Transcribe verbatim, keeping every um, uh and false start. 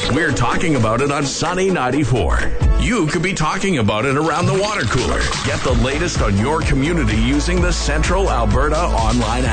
We're talking about it on Sunny ninety-four. You could be talking about it around the water cooler. Get the latest on your community using the Central Alberta online app.